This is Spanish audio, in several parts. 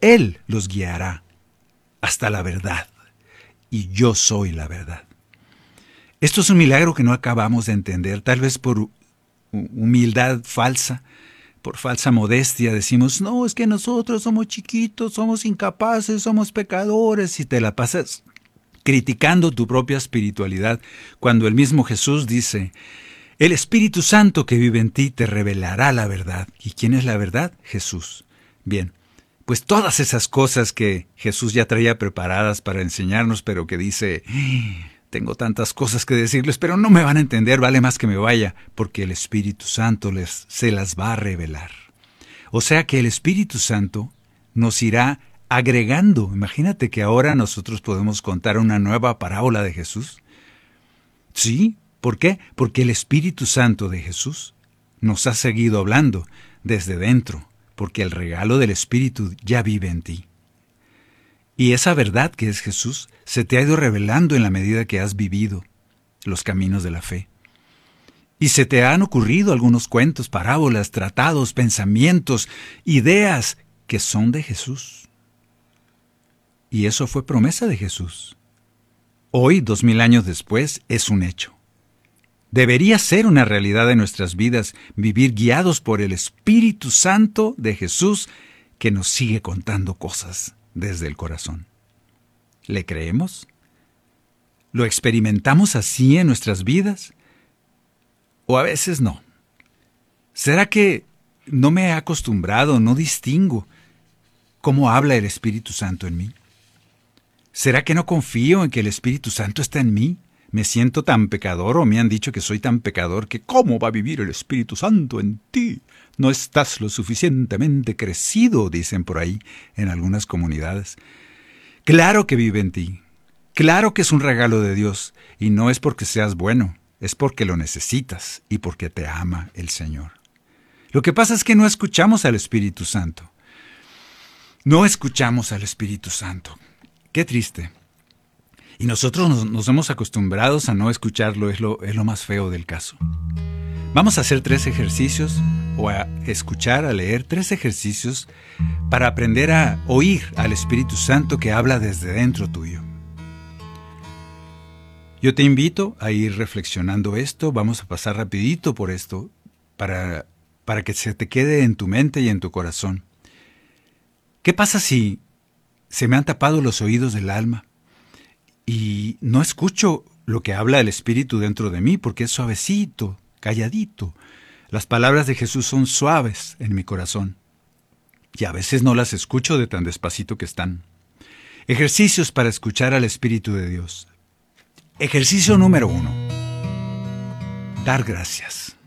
Él los guiará hasta la verdad, y yo soy la verdad. Esto es un milagro que no acabamos de entender, tal vez por humildad falsa, por falsa modestia. Decimos, no, es que nosotros somos chiquitos, somos incapaces, somos pecadores, y te la pasas criticando tu propia espiritualidad, cuando el mismo Jesús dice, el Espíritu Santo que vive en ti te revelará la verdad. ¿Y quién es la verdad? Jesús. Bien, pues todas esas cosas que Jesús ya traía preparadas para enseñarnos, pero que dice, tengo tantas cosas que decirles, pero no me van a entender, vale más que me vaya, porque el Espíritu Santo se las va a revelar. O sea que el Espíritu Santo nos irá agregando. Imagínate que ahora nosotros podemos contar una nueva parábola de Jesús. Sí, ¿por qué? Porque el Espíritu Santo de Jesús nos ha seguido hablando desde dentro, porque el regalo del Espíritu ya vive en ti. Y esa verdad que es Jesús se te ha ido revelando en la medida que has vivido los caminos de la fe. Y se te han ocurrido algunos cuentos, parábolas, tratados, pensamientos, ideas que son de Jesús. Y eso fue promesa de Jesús. Hoy, 2000 años después, es un hecho. Debería ser una realidad de nuestras vidas, vivir guiados por el Espíritu Santo de Jesús que nos sigue contando cosas desde el corazón. ¿Le creemos? ¿Lo experimentamos así en nuestras vidas? ¿O a veces no? ¿Será que no me he acostumbrado, no distingo cómo habla el Espíritu Santo en mí? ¿Será que no confío en que el Espíritu Santo está en mí? ¿Me siento tan pecador o me han dicho que soy tan pecador que cómo va a vivir el Espíritu Santo en ti? No estás lo suficientemente crecido, dicen por ahí en algunas comunidades. Claro que vive en ti. Claro que es un regalo de Dios y no es porque seas bueno, es porque lo necesitas y porque te ama el Señor. Lo que pasa es que no escuchamos al Espíritu Santo. No escuchamos al Espíritu Santo. Qué triste. Y nosotros nos hemos acostumbrado a no escucharlo, es lo más feo del caso. Vamos a hacer 3 ejercicios, o a escuchar, a leer 3 ejercicios para aprender a oír al Espíritu Santo que habla desde dentro tuyo. Yo te invito a ir reflexionando esto, vamos a pasar rapidito por esto, para que se te quede en tu mente y en tu corazón. ¿Qué pasa si se me han tapado los oídos del alma y no escucho lo que habla el Espíritu dentro de mí porque es suavecito, calladito? Las palabras de Jesús son suaves en mi corazón y a veces no las escucho de tan despacito que están. Ejercicios para escuchar al Espíritu de Dios. Ejercicio número 1. Dar gracias.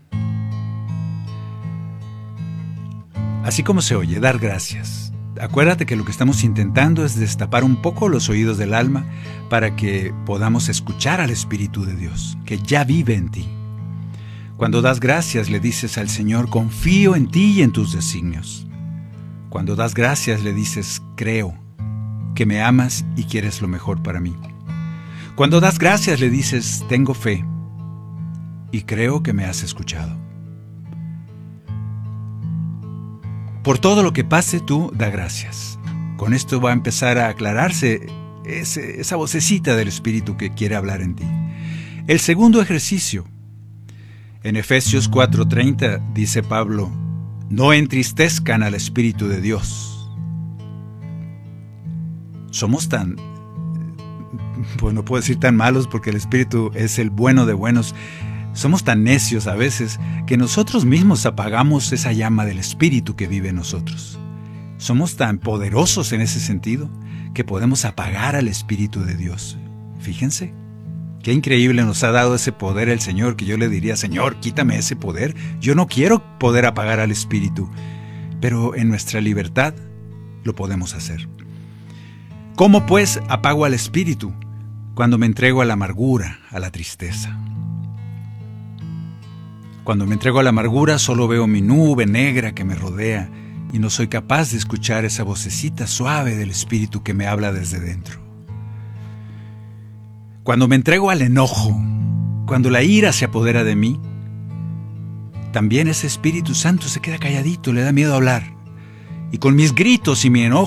Así como se oye, dar gracias. Acuérdate que lo que estamos intentando es destapar un poco los oídos del alma para que podamos escuchar al Espíritu de Dios, que ya vive en ti. Cuando das gracias, le dices al Señor, confío en ti y en tus designios. Cuando das gracias, le dices, creo que me amas y quieres lo mejor para mí. Cuando das gracias, le dices, tengo fe y creo que me has escuchado. Por todo lo que pase, tú da gracias. Con esto va a empezar a aclararse esa vocecita del Espíritu que quiere hablar en ti. El segundo ejercicio. En Efesios 4:30 dice Pablo, no entristezcan al Espíritu de Dios. Somos tan, no puedo decir tan malos porque el Espíritu es el bueno de buenos. Somos tan necios a veces que nosotros mismos apagamos esa llama del Espíritu que vive en nosotros. Somos tan poderosos en ese sentido que podemos apagar al Espíritu de Dios. Fíjense, qué increíble nos ha dado ese poder el Señor, que yo le diría, Señor, quítame ese poder. Yo no quiero poder apagar al Espíritu, pero en nuestra libertad lo podemos hacer. ¿Cómo pues apago al Espíritu? Cuando me entrego a la amargura, a la tristeza. Cuando me entrego a la amargura solo veo mi nube negra que me rodea y no soy capaz de escuchar esa vocecita suave del Espíritu que me habla desde dentro. Cuando me entrego al enojo, cuando la ira se apodera de mí, también ese Espíritu Santo se queda calladito, le da miedo hablar. Y con mis gritos y mi enojo